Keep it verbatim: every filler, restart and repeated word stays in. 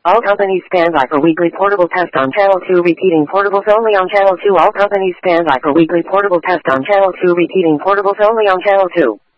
All companies stand by for weekly portable test on channel two, repeating portables only on channel two. All companies stand by for weekly portable test on channel two, repeating portables only on channel two.